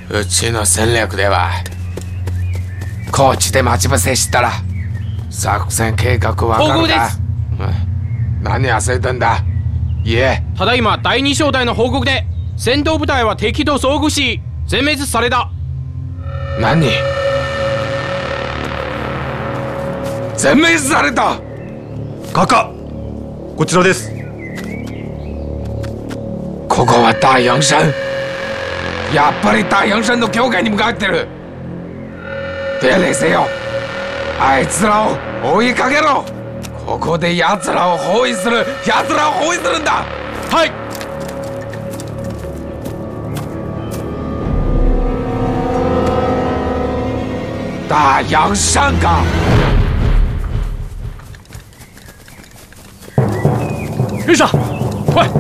うちの戦略では高知で待ち伏せしたら作戦計画わかるか？ 報告です。 何焦ってんだ？言え。 ただいま第2小隊の報告で戦闘部隊は敵と遭遇し全滅された。 何？全滅された？ カカ、こちらです。 ここは大陽山。やっぱり大陽山の境界に向かってる。手冷せよ。あいつらを追いかけろ。ここで奴らを包囲する。奴らを包囲するんだ。 はい。 大陽山か。 日上。